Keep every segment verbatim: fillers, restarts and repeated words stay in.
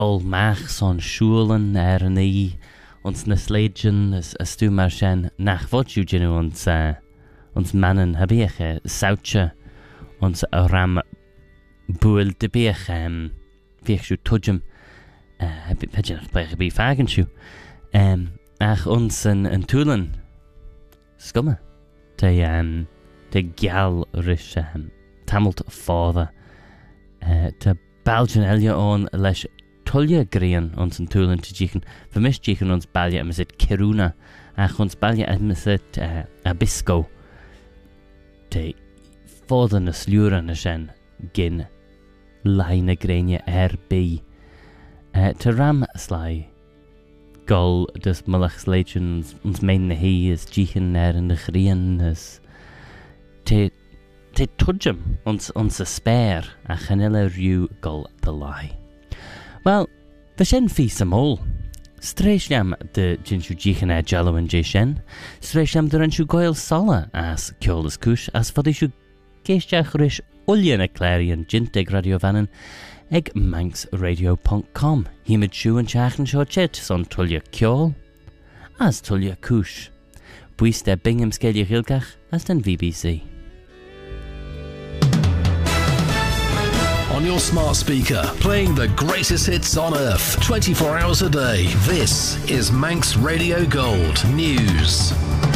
ol mach son schulen er nie uns nes legend as as du marchen nach wat you genu uns uh, uns mannen habieche sautje uns ram boel de beech um viech schu tudjem uh pejin by be fagen schu um ach uns en en tulen skumme de um de gal rish um tamelt father uh te Belgian elia on lesh Tullia Green ons en tulen te jichen. Vermis jichen ons balje en zit Kiruna. Ach ons balje en zit uh, Abisco. Te foden de sluren en shen gin line grenje erbi. Uh, te ram sly. Gol dus malachs legends ons meine he is jichen er in de green is. Te te tudjem ons ons spare a chanilla rue gol the lie. Wel, fy sien ffys am ôl. Streisiam dy jinsw jichen e jalo yn jesien. Streisiam dy rensw goel sola as ciolus cwsh as fod eisiau geisdiach rys ullian y cleri yn jintig radio fanen eg manx radio dot com. Hymyd siw yn siach yn sio chit son tullia ciol as tullia cwsh. Bwys de bingham sgelia chilgach as den V B C. On your smart speaker, playing the greatest hits on earth, twenty-four hours a day. This is Manx Radio Gold News.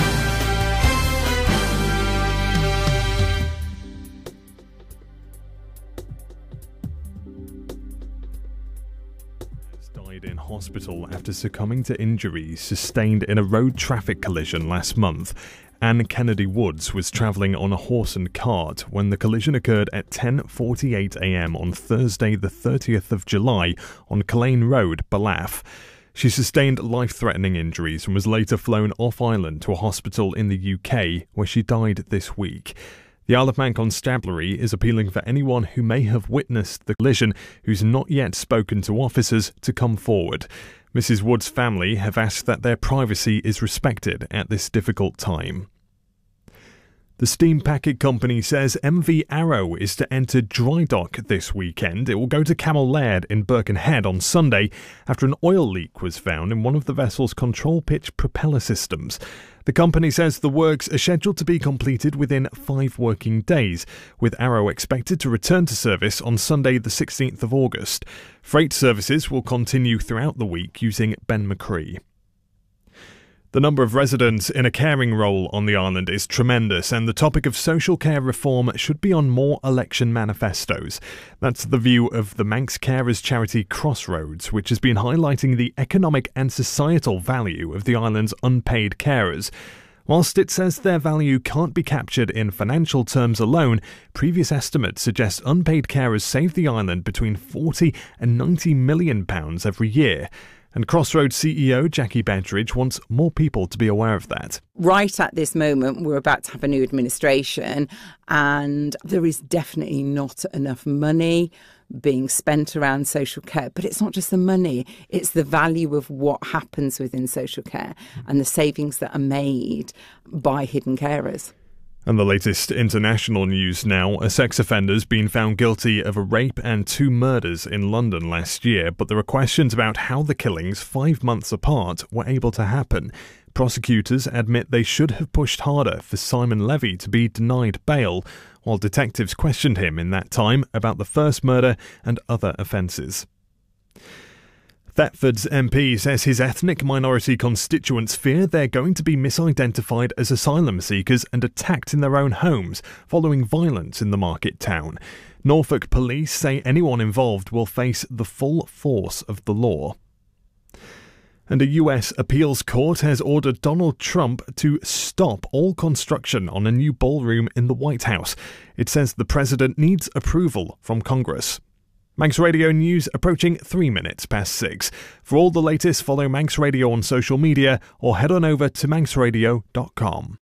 Died in hospital after succumbing to injuries sustained in a road traffic collision last month. Anne Kennedy Woods was travelling on a horse and cart when the collision occurred at ten forty-eight a m on Thursday the thirtieth of July on Culzean Road, Ballaugh. She sustained life-threatening injuries and was later flown off-island to a hospital in the U K, where she died this week. The Isle of Man Constabulary is appealing for anyone who may have witnessed the collision who's not yet spoken to officers to come forward. Missus Wood's family have asked that their privacy is respected at this difficult time. The steam packet company says M V Arrow is to enter dry dock this weekend. It will go to Camel Laird in Birkenhead on Sunday after an oil leak was found in one of the vessel's control pitch propeller systems. The company says the works are scheduled to be completed within five working days, with Arrow expected to return to service on Sunday the sixteenth of August. Freight services will continue throughout the week using Ben McCree. The number of residents in a caring role on the island is tremendous, and the topic of social care reform should be on more election manifestos. That's the view of the Manx carers charity Crossroads, which has been highlighting the economic and societal value of the island's unpaid carers. Whilst it says their value can't be captured in financial terms alone, previous estimates suggest unpaid carers save the island between forty and ninety million pounds every year. And Crossroads C E O Jackie Bedridge wants more people to be aware of that. Right at this moment, we're about to have a new administration, and there is definitely not enough money being spent around social care. But it's not just the money, it's the value of what happens within social care and the savings that are made by hidden carers. And the latest international news now, a sex offender's been found guilty of a rape and two murders in London last year, but there are questions about how the killings, five months apart, were able to happen. Prosecutors admit they should have pushed harder for Simon Levy to be denied bail, while detectives questioned him in that time about the first murder and other offences. Thetford's M P says his ethnic minority constituents fear they're going to be misidentified as asylum seekers and attacked in their own homes following violence in the market town. Norfolk police say anyone involved will face the full force of the law. And a U S appeals court has ordered Donald Trump to stop all construction on a new ballroom in the White House. It says the president needs approval from Congress. Manx Radio News approaching three minutes past six. For all the latest, follow Manx Radio on social media or head on over to manx radio dot com.